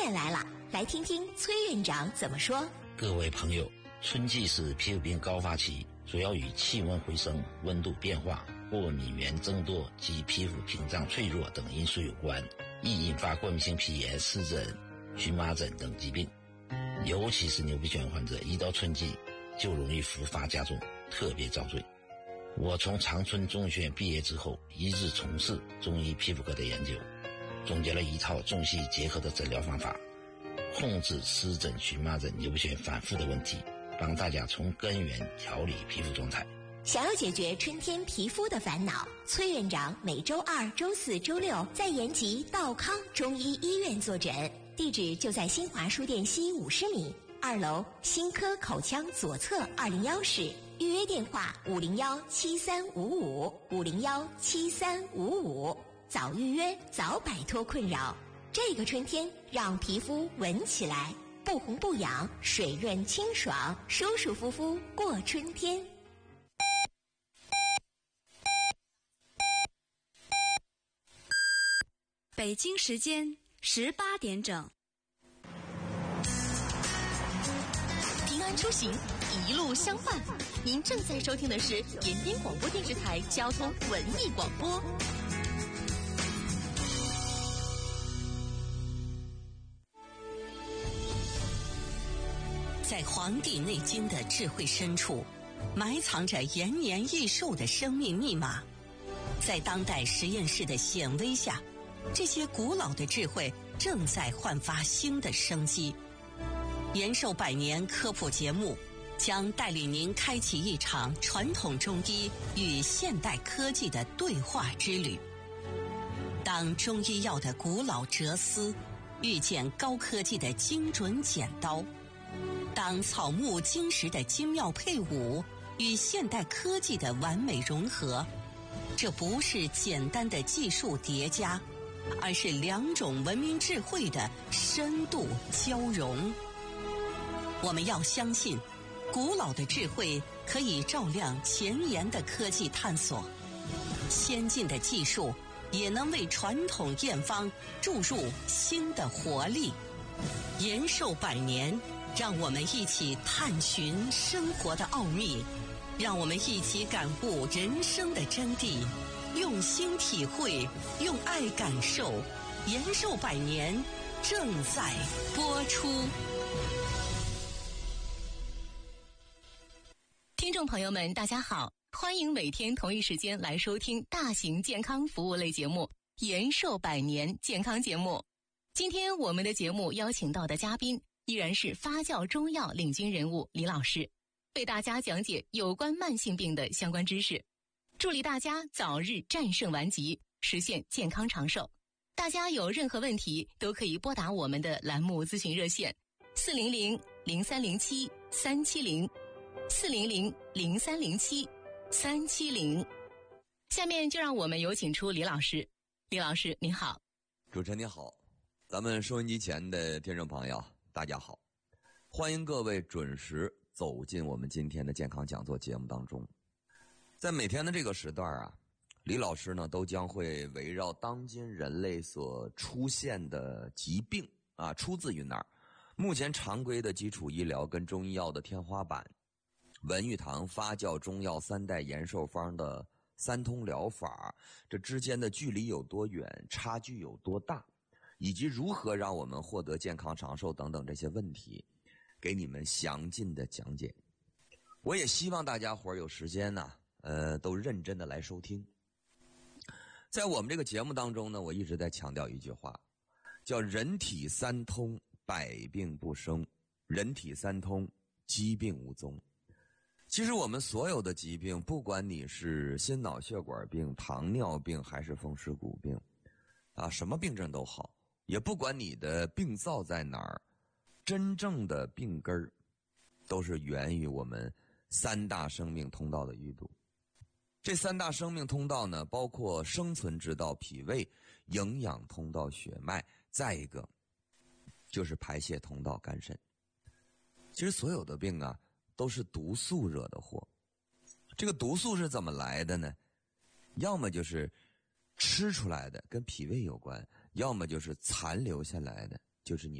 也来了，来听听崔院长怎么说。 各位朋友，春季是皮肤病高发期，主要与气温回升、温度变化、过敏原增多及皮肤屏障脆弱等因素有关，易引发过敏性皮炎、湿疹、荨麻疹等疾病。尤其是牛皮癣患者，一到春季就容易复发加重，特别遭罪。我从长春中医学院毕业之后，一直从事中医皮肤科的研究，总结了一套中西医结合的诊疗方法，控制湿疹、荨麻疹、牛皮癣反复的问题，帮大家从根源调理皮肤状态。 想要解决春天皮肤的烦恼，崔院长每周二、周四、周六在延吉道康中医医院坐诊，地址就在新华书店西50米2楼新科口腔左侧201室，预约电话501-7355，501-7355，早预约早摆脱困扰。这个春天让皮肤闻起来不红不痒，水润清爽，舒舒服服过春天。 北京时间18点整。 平安出行，一路相伴。您正在收听的是延边广播电视台交通文艺广播。 在《黄帝内经》的智慧深处，埋藏着延年益寿的生命密码。在当代实验室的显微下，这些古老的智慧正在焕发新的生机。延寿百年科普节目将带领您开启一场传统中医与现代科技的对话之旅。当中医药的古老哲思遇见高科技的精准剪刀，当草木金石的精妙配伍与现代科技的完美融合，这不是简单的技术叠加，而是两种文明智慧的深度交融。我们要相信，古老的智慧可以照亮前沿的科技探索，先进的技术也能为传统验方注入新的活力。延寿百年，让我们一起探寻生活的奥秘，让我们一起感悟人生的真谛，用心体会，用爱感受。延寿百年正在播出。 听众朋友们，大家好，欢迎每天同一时间来收听大型健康服务类节目《延寿百年健康节目》。今天我们的节目邀请到的嘉宾依然是发酵中药领军人物李老师，为大家讲解有关慢性病的相关知识，助力大家早日战胜顽疾，实现健康长寿。大家有任何问题都可以拨打我们的栏目咨询热线400-0307-370，400-0307-370。下面就让我们有请出李老师。李老师您好。 主持人您好，咱们收音机前的听众朋友大家好，欢迎各位准时走进我们今天的健康讲座节目当中。在每天的这个时段啊，李老师呢都将会围绕当今人类所出现的疾病啊，出自于哪儿，目前常规的基础医疗跟中医药的天花板，文玉堂发酵中药3代延寿方的3通疗法，这之间的距离有多远，差距有多大，以及如何让我们获得健康长寿等等这些问题，给你们详尽的讲解。我也希望大家伙儿有时间呢，都认真的来收听。在我们这个节目当中呢，我一直在强调一句话，叫人体3通，百病不生；人体3通，疾病无踪。其实我们所有的疾病，不管你是心脑血管病、糖尿病还是风湿骨病啊，什么病症都好，也不管你的病灶在哪儿，真正的病根儿都是源于我们3大生命通道的淤堵。这3大生命通道呢，包括生存之道脾胃、营养通道血脉，再一个就是排泄通道肝肾。其实所有的病啊，都是毒素惹的祸。这个毒素是怎么来的呢？要么就是吃出来的，跟脾胃有关；要么就是残留下来的，就是你